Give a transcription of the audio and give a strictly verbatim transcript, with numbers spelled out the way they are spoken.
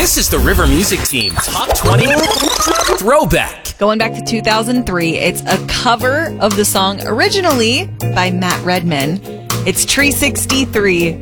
This is the River Music Team Top twenty Throwback. Going back to two thousand three, it's a cover of the song originally by Matt Redman. It's Tree sixty-three,